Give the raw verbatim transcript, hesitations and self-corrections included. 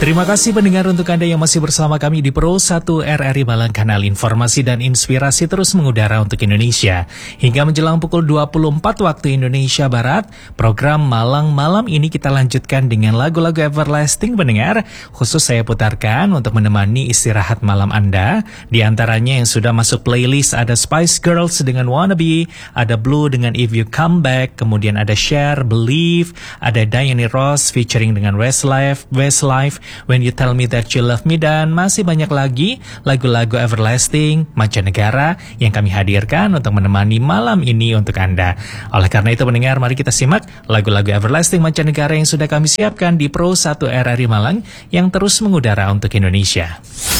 Terima kasih pendengar untuk Anda yang masih bersama kami di Pro satu R R I Malang, kanal informasi dan inspirasi terus mengudara untuk Indonesia. Hingga menjelang pukul dua puluh empat waktu Indonesia Barat, program Malang Malam ini kita lanjutkan dengan lagu-lagu everlasting pendengar. Khusus saya putarkan untuk menemani istirahat malam Anda. Di antaranya yang sudah masuk playlist ada Spice Girls dengan Wannabe, ada Blue dengan If You Come Back, kemudian ada Cher, Believe, ada Diana Ross featuring dengan Westlife, Westlife, When You Tell Me That You Love Me, dan masih banyak lagi lagu-lagu everlasting mancanegara yang kami hadirkan untuk menemani malam ini untuk Anda. Oleh karena itu pendengar, mari kita simak lagu-lagu everlasting mancanegara yang sudah kami siapkan di Pro satu R R I Malang yang terus mengudara untuk Indonesia.